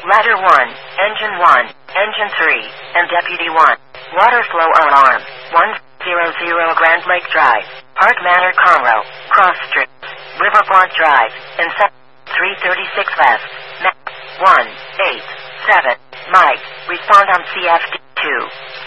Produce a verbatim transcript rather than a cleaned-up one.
Ladder one, Engine one, Engine three, and Deputy one. Water flow alarm. one hundred Grand Lake Drive, Park Manor, Conroe, Cross Street, Riverfront Drive, and three thirty-six West. Map one eight seven. Mike, respond on C F D two.